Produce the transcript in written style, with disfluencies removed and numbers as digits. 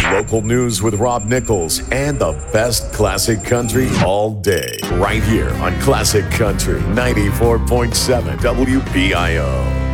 Local news with Rob Nichols and the best classic country all day. Right here on Classic Country 94.7 WPIO.